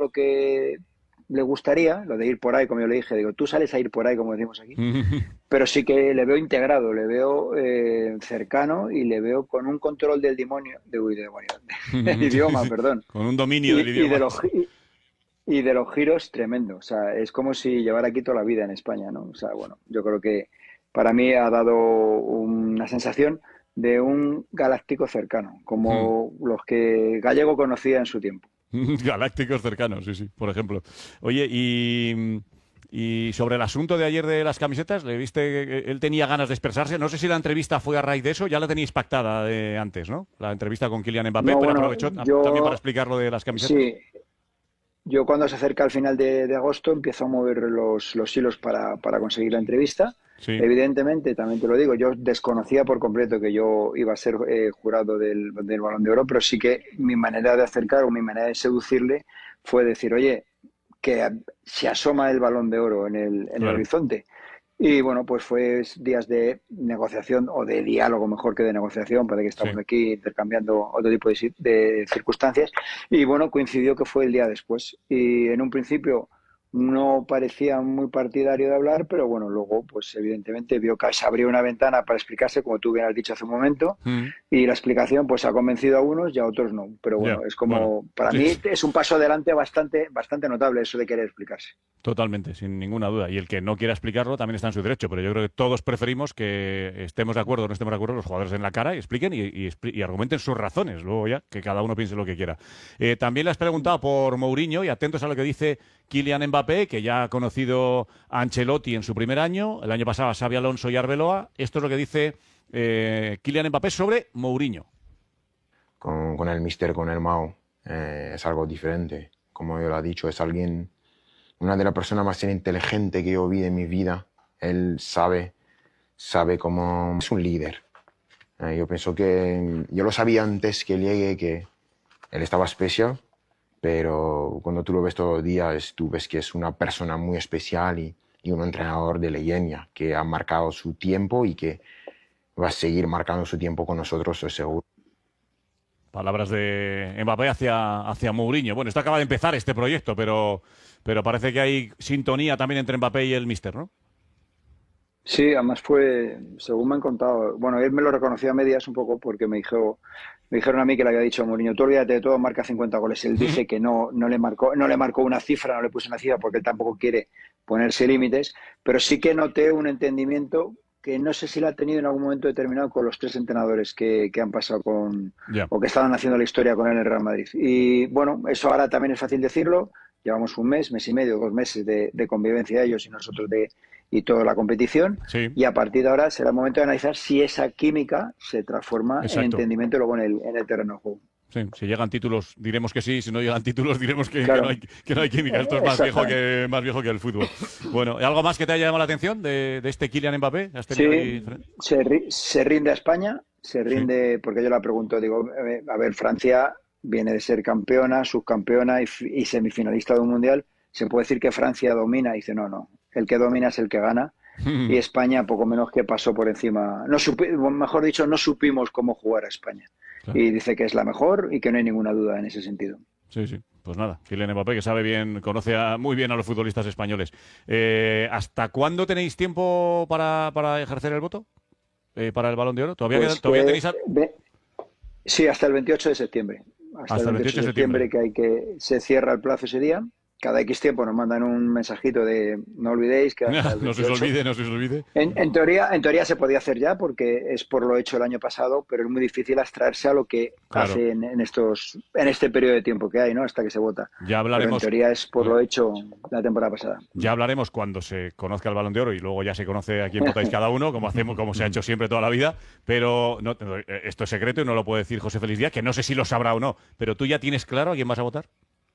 lo que le gustaría, lo de ir por ahí, como yo le dije, digo, tú sales a ir por ahí, como decimos aquí, pero sí que le veo integrado, le veo cercano y le veo con un control del demonio, del Sí, idioma, sí. perdón, Con un dominio del y, y de idioma. los y de los giros tremendo. O sea, es como si llevara aquí toda la vida en España, ¿no? O sea, bueno, yo creo que para mí ha dado una sensación de un galáctico cercano, como los que Gallego conocía en su tiempo. Galácticos cercanos, sí, sí, por ejemplo. Oye, y sobre el asunto de ayer de las camisetas, ¿le viste que él tenía ganas de expresarse? No sé si la entrevista fue a raíz de eso, ya la teníais pactada de antes, ¿no? La entrevista con Kylian Mbappé, No, pero bueno, aprovechó también para yo explicar lo de las camisetas. sí, yo cuando se acerca al final de agosto empiezo a mover los hilos para conseguir la entrevista. Sí, Evidentemente, también te lo digo, yo desconocía por completo que yo iba a ser jurado del Balón de Oro, pero sí que mi manera de acercar o mi manera de seducirle fue decir, oye, que se asoma el Balón de Oro en el claro. horizonte. Y bueno, pues fue días de negociación o de diálogo mejor que de negociación, para que Sí. estamos aquí intercambiando otro tipo de circunstancias. Y bueno, coincidió que fue el día después. Y en un principio no parecía muy partidario de hablar, pero bueno, luego pues evidentemente vio que se abrió una ventana para explicarse, como tú bien has dicho hace un momento, Mm, y la explicación pues ha convencido a unos y a otros no. Pero ya, bueno, es bueno. como, para Sí, mí es un paso adelante bastante notable eso de querer explicarse. totalmente, sin ninguna duda. Y el que no quiera explicarlo también está en su derecho, pero yo creo que todos preferimos que estemos de acuerdo o no estemos de acuerdo los jugadores en la cara y expliquen y argumenten sus razones. Luego ya que cada uno piense lo que quiera. También le has preguntado por Mourinho y atentos a lo que dice Kylian Mbappé, que ya ha conocido a Ancelotti en su primer año, el año pasado a Xabi Alonso y Arbeloa. Esto es lo que dice Kylian Mbappé sobre Mourinho. Con el mister, con el Mao, es algo diferente. Como yo lo he dicho, es alguien, una de las personas más inteligentes que yo vi en mi vida. Él sabe cómo es un líder. Yo pienso que yo lo sabía antes que llegue, que él estaba especial, pero cuando tú lo ves todos los días, tú ves que es una persona muy especial y un entrenador de leyenda que ha marcado su tiempo y que va a seguir marcando su tiempo con nosotros, estoy seguro. Palabras de Mbappé hacia Mourinho. Bueno, esto acaba de empezar este proyecto, pero parece que hay sintonía también entre Mbappé y el míster, ¿no? Sí, además fue, según me han contado, bueno, él me lo reconoció a medias un poco porque me dijeron a mí que le había dicho a Mourinho, tú olvídate de todo, marca 50 goles. Él dice que no le marcó una cifra, no le puso una cifra porque él tampoco quiere ponerse límites, pero sí que noté un entendimiento que no sé si lo ha tenido en algún momento determinado con los tres entrenadores que han pasado Ya. o que estaban haciendo la historia con él en el Real Madrid. Y bueno, eso ahora también es fácil decirlo. Llevamos un mes y medio, 2 meses de convivencia de ellos y nosotros y toda la competición. Sí, Y a partir de ahora será el momento de analizar si esa química se transforma en exacto. entendimiento luego en el terreno de juego. Sí, si llegan títulos diremos que sí, si no llegan títulos diremos Claro, que no hay química. Esto es exactamente. más viejo que el fútbol. Bueno, ¿algo más que te haya llamado la atención de este Kylian Mbappé? ¿Has tenido ahí? Sí, se rinde a España, se Sí. rinde, porque yo la pregunto, digo, a ver, Francia viene de ser campeona, subcampeona y semifinalista de un mundial. ¿Se puede decir que Francia domina? Y dice, no, no, el que domina es el que gana. Y España poco menos que pasó por encima, mejor dicho, no supimos cómo jugar a España. Claro. Y dice que es la mejor y que no hay ninguna duda en ese sentido. Sí, sí. Pues nada, Kylian Mbappé, que sabe bien, conoce muy bien a los futbolistas españoles. ¿Hasta cuándo tenéis tiempo para ejercer el voto? ¿Para el Balón de Oro? Pues Todavía tenéis sí, hasta el 28 de septiembre. Hasta el hasta el 28 28 de de septiembre? septiembre se cierra el plazo ese día. Cada X tiempo nos mandan un mensajito de no olvidéis que hasta el No se os 28. olvide, no se os olvide. En teoría se podía hacer ya porque es por lo hecho el año pasado, pero es muy difícil abstraerse a lo que Claro, hace en este periodo de tiempo que hay, ¿no? Hasta que se vota. ya Pero en hablaremos. teoría es por lo hecho la temporada pasada. Ya hablaremos cuando se conozca el Balón de Oro y luego ya se conoce a quién votáis cada uno, como hacemos, como se ha hecho siempre toda la vida. Pero no, esto es secreto y no lo puede decir José Félix Díaz, que no sé si lo sabrá o no. Pero tú ya tienes claro a quién vas a votar.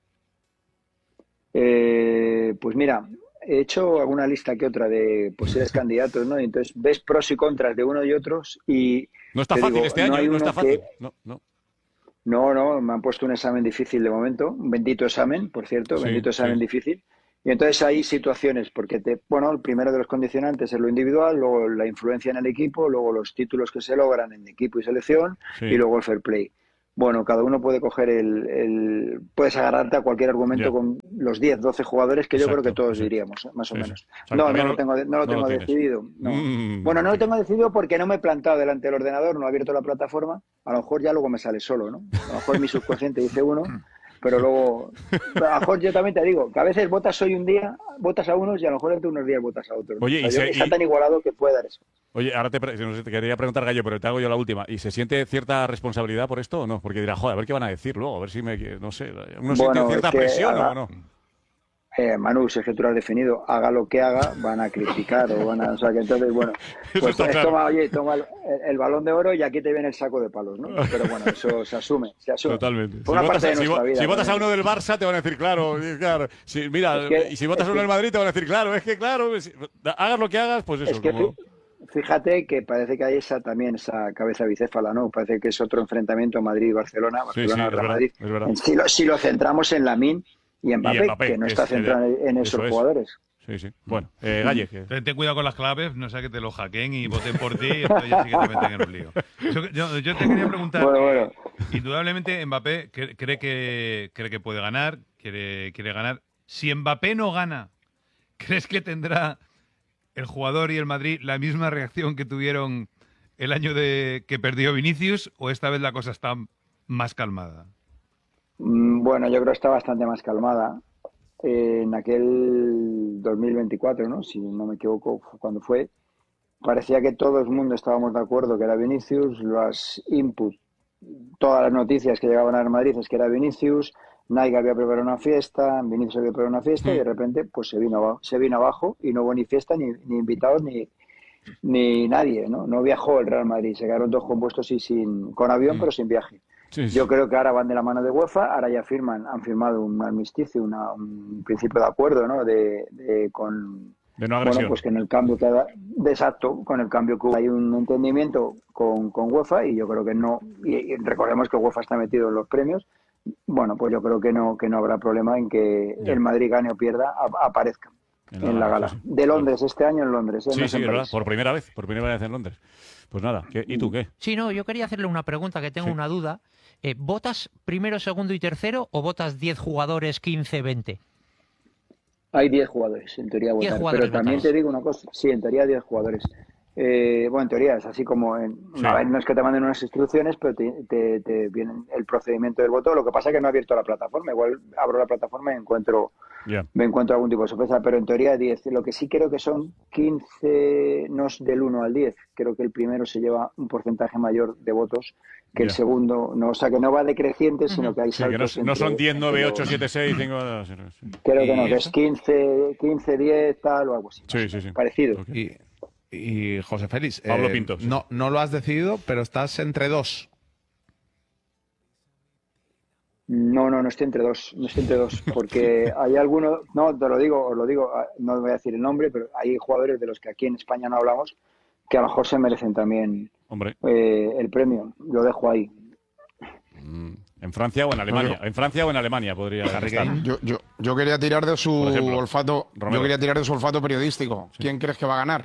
Pues mira, he hecho alguna lista que otra de posibles candidatos, ¿no? Y entonces ves pros y contras de uno y otros y No está te fácil digo, este no año, hay ¿eh? No está uno que... fácil. No, no. No, no, me han puesto un examen difícil de momento, un bendito examen, por cierto, Sí, bendito examen sí. difícil. Y entonces hay situaciones, porque bueno, el primero de los condicionantes es lo individual, luego la influencia en el equipo, luego los títulos que se logran en equipo y selección y Sí. luego el fair play. Bueno, cada uno puede coger puedes agarrarte a cualquier argumento con los 10, 12 jugadores que yo creo que todos diríamos, más o menos. No lo tengo decidido. No. Bueno, no lo tengo decidido porque no me he plantado delante del ordenador, no he abierto la plataforma. A lo mejor ya luego me sale solo, ¿no? A lo mejor mi subconsciente dice uno, pero luego... A lo mejor yo también te digo que a veces votas hoy un día, votas a unos y a lo mejor entre unos días votas a otros, ¿no? Oye, está tan igualado que puede dar eso. Oye, ahora te quería preguntar, Gallo, pero te hago yo la última. ¿Y se siente cierta responsabilidad por esto o no? Porque dirá, joder, a ver qué van a decir luego, a ver si no sé, ¿uno siente cierta presión o no? Manu, si es que tú lo has definido, haga lo que haga, van a criticar o sea que entonces, bueno, pues claro. toma el balón de oro y aquí te viene el saco de palos, ¿no? Pero bueno, eso se asume. Totalmente. Si votas a uno del Barça te van a decir, claro. Y si votas a uno del Madrid te van a decir, claro, hagas lo que hagas, pues eso. Fíjate que parece que hay esa cabeza bicéfala, ¿no? Parece que es otro enfrentamiento Madrid-Barcelona, Barcelona-Real Madrid. Es verdad. Si lo centramos en Lamine y Mbappé, que no está centrado en esos jugadores. Sí. Bueno, Galle. Ten cuidado con las claves, no sea que te lo hackeen y voten por ti y entonces ya sí que te meten en un lío. Yo te quería preguntar, indudablemente Mbappé cree que puede ganar, quiere ganar. Si Mbappé no gana, ¿crees que tendrá el jugador y el Madrid la misma reacción que tuvieron el año que perdió Vinicius o esta vez la cosa está más calmada? Bueno, yo creo que está bastante más calmada. En aquel 2024, ¿no? Si no me equivoco, cuando fue, parecía que todo el mundo estábamos de acuerdo que era Vinicius, los inputs, todas las noticias que llegaban al Madrid es que era Vinicius, Nike había preparado una fiesta, Vinicius había preparado una fiesta y de repente pues se vino abajo y no hubo ni fiesta, ni invitados, ni nadie, ¿no? No viajó el Real Madrid, se quedaron todos compuestos y con avión pero sin viaje. Sí. Yo creo que ahora van de la mano de UEFA, ahora ya han firmado un armisticio, un principio de acuerdo, ¿no? De no agresión. Bueno, pues que en el cambio con el cambio que hubo hay un entendimiento con UEFA y yo creo que no, y recordemos que UEFA está metido en los premios, bueno, pues yo creo que no habrá problema en que el Madrid gane o pierda, aparezca en la gala. De Londres, este año en Londres. Sí, ¿verdad? Por primera vez en Londres. Pues nada, ¿y tú qué? Sí, no, yo quería hacerle una pregunta que tengo una duda. ¿Votas primero, segundo y tercero o votas 10 jugadores, 15, 20? Hay 10 jugadores, en teoría, votar. Pero también te digo una cosa, sí, en teoría 10 jugadores. Bueno, en teoría es así como, no es que te manden unas instrucciones, pero te viene el procedimiento del voto. Lo que pasa es que no he abierto la plataforma. Igual abro la plataforma y me encuentro algún tipo de sorpresa, pero en teoría 10. Lo que sí creo que son 15, no es del 1 al 10. Creo que el primero se lleva un porcentaje mayor de votos que el segundo. No, o sea, que no va decreciente, sino que hay saltos. Que no son 10, 9, 8, 7, 6, 5... Creo que no, que es 15, 10, tal o algo así. Sí. Parecido. Okay. Y José Félix, Pablo Pinto. No lo has decidido, pero estás entre dos. No estoy entre dos, porque hay algunos, os lo digo, no voy a decir el nombre, pero hay jugadores de los que aquí en España no hablamos que a lo mejor se merecen también el premio. Lo dejo ahí. En Francia o en Alemania. En Francia o en Alemania podría estar. Yo quería tirar de su olfato. Romero. Yo quería tirar de su olfato periodístico. Sí. ¿Quién crees que va a ganar?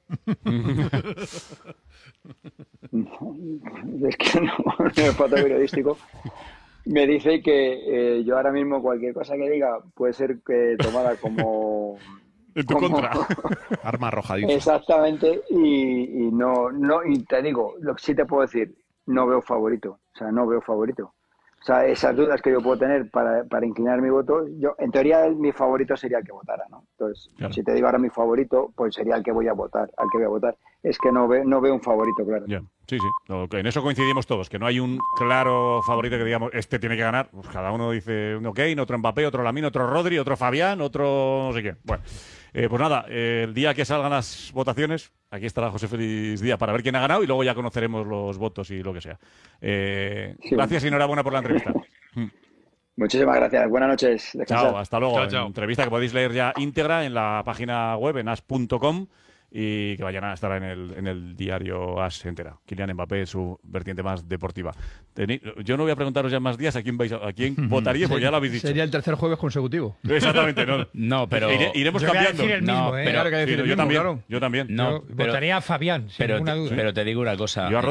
Es que no, el olfato periodístico me dice que yo ahora mismo cualquier cosa que diga puede ser tomada como en tu contra. Arma arrojadiza. Exactamente, y te digo, lo que sí te puedo decir, no veo favorito. O sea, esas dudas que yo puedo tener para inclinar mi voto, yo en teoría mi favorito sería el que votara, ¿no? Entonces, si te digo ahora mi favorito, pues sería el que voy a votar, Es que no veo un favorito, claro. Yeah. Sí. En eso coincidimos todos, que no hay un claro favorito que digamos, este tiene que ganar. Pues cada uno dice, otro Mbappé, otro Lamine, otro Rodri, otro Fabián, otro no sé qué. Bueno, pues nada, el día que salgan las votaciones, aquí estará José Félix Díaz para ver quién ha ganado y luego ya conoceremos los votos y lo que sea. Gracias y enhorabuena por la entrevista. Muchísimas gracias. Buenas noches. Chao, hasta luego. Chao. Entrevista que podéis leer ya íntegra en la página web, en as.com, y que vayan a estar en el diario As entera. Kylian Mbappé, su vertiente más deportiva. Yo no voy a preguntaros ya más días a quién votaríais, porque ya lo habéis dicho. Sería el tercer jueves consecutivo. Exactamente, no, pero iremos yo cambiando. Voy a decir el mismo, pero claro que decir el mismo, yo también. No, votaría a Fabián, sin ninguna duda. Pero te digo una cosa. Yo a Rodri.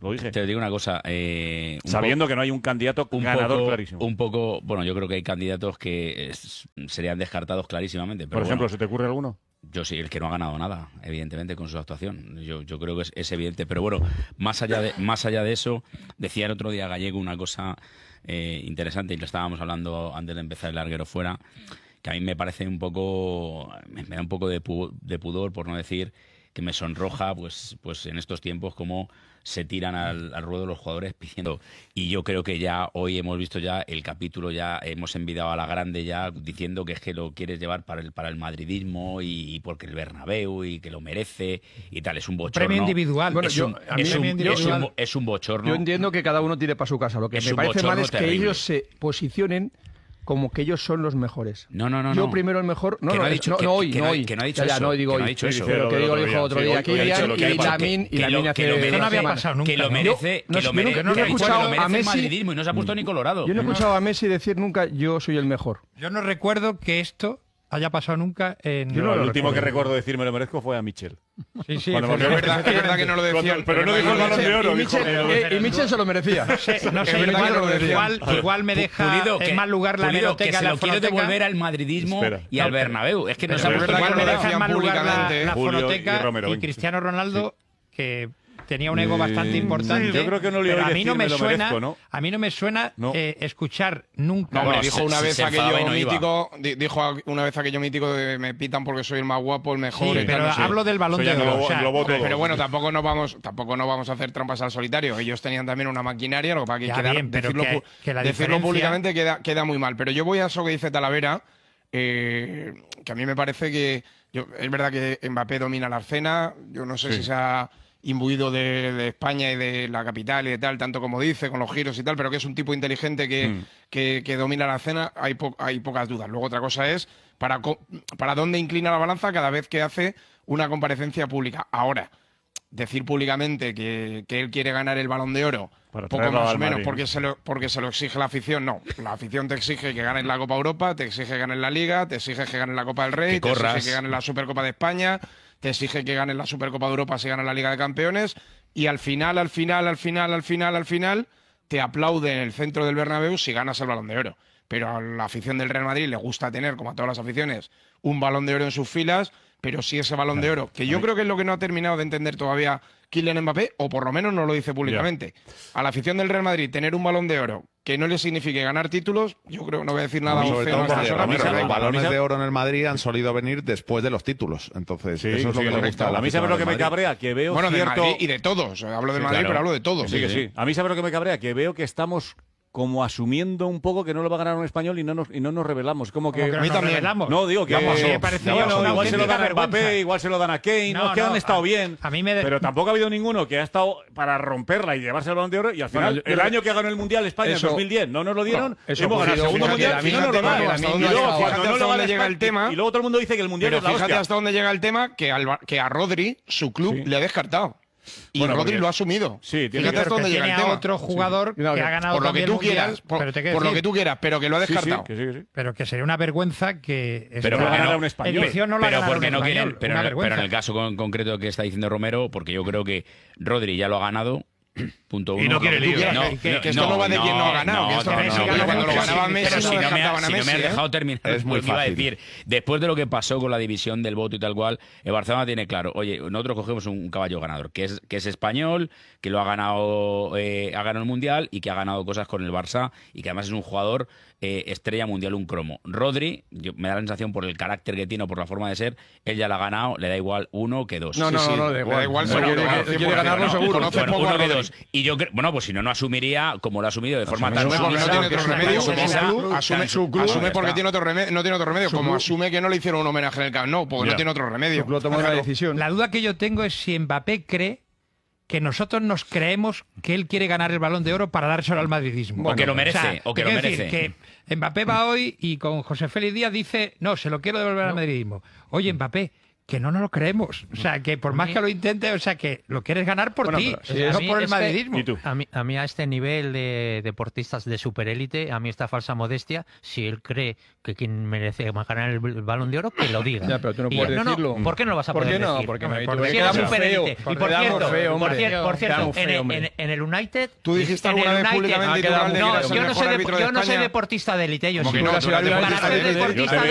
Lo dije. Te digo una cosa. Sabiendo que no hay un candidato ganador clarísimo. Un poco, bueno, yo creo que hay candidatos que serían descartados clarísimamente. Pero Por ejemplo, bueno, ¿se te ocurre alguno? yo sí, el que no ha ganado nada, evidentemente, con su actuación. Yo creo que es evidente. Pero bueno, más allá de eso, decía el otro día Gallego una cosa interesante, y lo estábamos hablando antes de empezar el larguero fuera, que a mí me parece un poco, me da un poco de pudor, por no decir que me sonroja, pues en estos tiempos como se tiran al ruedo los jugadores pidiendo. Y yo creo que ya hoy hemos visto ya el capítulo, ya hemos envidiado a la grande ya diciendo que es que lo quieres llevar para el madridismo y porque el Bernabéu y que lo merece y tal. Es un bochorno. Premio individual. Bueno, Es un bochorno. Yo entiendo que cada uno tire para su casa. Lo que me parece mal es que ellos se posicionen como que ellos son los mejores. No. Yo primero el mejor. No ha dicho hoy. Que no ha dicho eso. Digo que no ha hoy. dicho eso. Pero que dijo otro día aquí y Lamin hace. Eso no había pasado nunca. Que lo merece. Yo no he escuchado a Messi madridismo y no se ha puesto ni colorado. Yo no he escuchado a Messi decir nunca yo soy el mejor. Yo no recuerdo que esto haya pasado nunca en... Yo el último que recuerdo decir me lo merezco fue a Michel. Sí, Bueno, pero es verdad que no lo decía. Pero no dijo el Balón de Oro. Y Michel se lo merecía. No sé, igual me deja en mal lugar la hemeroteca. Que se lo quiero devolver al madridismo y al Bernabéu. Es que no se ha puesto igual me deja en mal lugar la fonoteca y Cristiano Ronaldo, que tenía un ego bastante importante. Sí, yo creo que no le pero oí a mí no me decir, suena, merezco, ¿no? a mí no me suena escuchar nunca. No, dijo una vez aquello mítico, dijo una vez aquello mítico de me pitan porque soy el más guapo, el mejor. Sí, pero hablo del Balón de Oro. Pero bueno, tampoco no vamos a hacer trampas al solitario. Ellos tenían también una maquinaria, lo que pasa que decirlo públicamente queda muy mal. Pero yo voy a eso que dice Talavera, que a mí me parece que es verdad que Mbappé domina la escena. Yo no sé si se ha imbuido de España y de la capital y de tal, tanto como dice, con los giros y tal, pero que es un tipo inteligente que domina la escena, hay pocas dudas. Luego otra cosa es para dónde inclina la balanza cada vez que hace una comparecencia pública. Ahora, decir públicamente que él quiere ganar el Balón de Oro, poco más o menos, porque se lo exige la afición, no. La afición te exige que ganes la Copa Europa, te exige que ganes la Liga, te exige que ganes la Copa del Rey, te exige que ganes la Supercopa de España, te exige que ganes la Supercopa de Europa si ganas la Liga de Campeones, y al final, te aplaude en el centro del Bernabéu si ganas el Balón de Oro. Pero a la afición del Real Madrid le gusta tener, como a todas las aficiones, un Balón de Oro en sus filas, pero si ese Balón de Oro, que yo creo que es lo que no ha terminado de entender todavía Kylian Mbappé, o por lo menos no lo dice públicamente. A la afición del Real Madrid tener un Balón de Oro que no le signifique ganar títulos, yo creo, no voy a decir nada sobre todo porque los balones de oro en el Madrid han solido venir después de los títulos. Entonces, eso es lo que le gusta. A mí sabe lo que me cabrea, que veo cierto... de Madrid y de todos. Hablo del Madrid, pero hablo de todos. Sí. A mí sabe lo que me cabrea, que veo que estamos como asumiendo un poco que no lo va a ganar un español y no nos revelamos. Como que a mí también. No, digo que igual se lo dan a Mbappé, igual se lo dan a Kane, que han estado bien. Pero tampoco ha habido ninguno que ha estado para romperla y llevarse el Balón de Oro, y al final, el año que ganó el Mundial España en 2010, no nos lo dieron, hemos ganado el segundo Mundial y no nos lo dan. Y luego cuando no lo gana llega el tema, y luego todo el mundo dice que el Mundial es la hostia. Fíjate hasta dónde llega el tema, que a Rodri, su club, le ha descartado. Y Rodri lo ha asumido. Sí, fíjate hasta dónde llega el tema. Otro jugador que ha ganado por lo que tú quieras, por lo que tú quieras, pero que lo ha descartado. Sí. Pero que sería una vergüenza que pero no ganara un español. Pero en el caso concreto que está diciendo Romero, porque yo creo que Rodri ya lo ha ganado. Punto uno. Y no quiere lío. Que esto no va de quién no ha ganado. Cuando lo ganaba Messi, si no me has dejado terminar, es muy fácil. Iba a decir, después de lo que pasó con la división del voto y tal cual, el Barcelona tiene claro, oye, nosotros cogemos un caballo ganador, que es español, que lo ha ganado el Mundial y que ha ganado cosas con el Barça y que además es un jugador estrella mundial, un cromo. Rodri, me da la sensación por el carácter que tiene o por la forma de ser, él ya la ha ganado, le da igual uno que dos. No, da igual. Quiere ganarlo seguro. Conoce poco a Rodri. Y yo creo, pues si no asumiría como lo ha asumido de forma tan asume porque no tiene otro remedio, como asume que no le hicieron un homenaje en el Camp Nou, porque no tiene otro remedio. La duda que yo tengo es si Mbappé cree que nosotros nos creemos que él quiere ganar el Balón de Oro para dárselo al madridismo. O que lo merece. Decir, que Mbappé va hoy y con José Félix Díaz dice, no, se lo quiero devolver al madridismo. Oye, Mbappé, que no nos lo creemos. O sea, que por más que lo intente, o sea, que lo quieres ganar por ti, no por el madridismo. ¿Y tú? A mí a este nivel de deportistas de superélite, a mí esta falsa modestia, si él cree que quien merece ganar el Balón de Oro, que lo diga. Ya, pero tú no puedes decirlo. ¿Por qué no lo vas a poder decir? ¿Por qué no? Porque si eres superélite. Y por cierto, en el United... ¿Tú dijiste alguna vez públicamente yo no soy deportista de élite. Yo para ser deportista